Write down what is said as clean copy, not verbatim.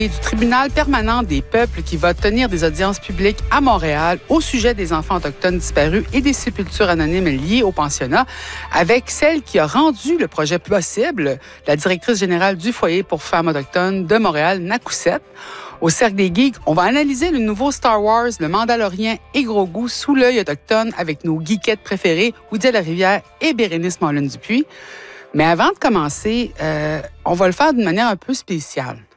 du tribunal permanent des peuples qui va tenir des audiences publiques à Montréal au sujet des enfants autochtones disparus et des sépultures anonymes liées au pensionnat, avec celle qui a rendu le projet possible, la directrice générale du foyer pour femmes autochtones de Montréal, Nakoussette. Au Cercle des Geeks, on va analyser le nouveau Star Wars, le Mandalorien et Grogu sous l'œil autochtone avec nos geekettes préférées, Oudia Larivière et Bérénice Mollin-Dupuis. Mais avant de commencer, on va le faire d'une manière un peu spéciale.